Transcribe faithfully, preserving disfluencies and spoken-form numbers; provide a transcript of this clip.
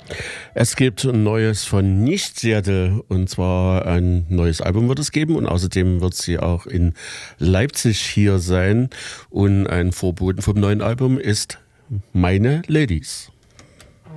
Es gibt Neues von Nicht-Seattle und zwar ein neues Album wird es geben und außerdem wird sie auch in Leipzig hier sein und ein Vorboten vom neuen Album ist Meine Ladies.